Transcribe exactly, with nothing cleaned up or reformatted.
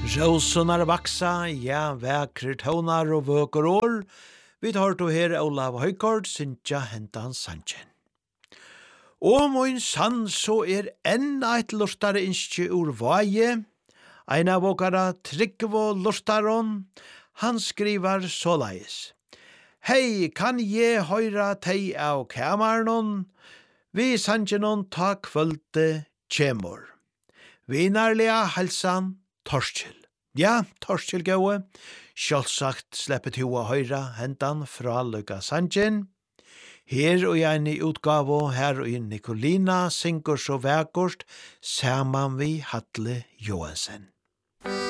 Rosunar vaksa, ja, väkre tonar og vøker år. Vi tar to her Olav Høykord, Sintja hentan sanchen. Og moin sann, så er enn eit lortare innskje ur vaje. Ein av åkara Tryggvo lortaron, han skriver såleis. Hei, kan je høyra tei av kamarnon? Vi sanchenon ta kvölde kjemor. Vinarliga halsan, Torskjell. Ja, Torskjell gåe. Sjálfsagt sleppet ho a høyra hentan fra Luka Sanchen. Her og jeg i utgave, her og i Nikolina, synger så vekkost, saman vi Hatle Johansen.